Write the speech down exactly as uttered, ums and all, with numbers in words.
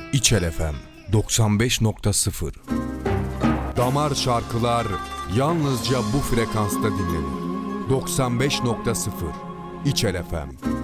İçel F M doksan beş nokta sıfır. Damar şarkılar yalnızca bu frekansta dinlenir. doksan beş nokta sıfır İçel F M.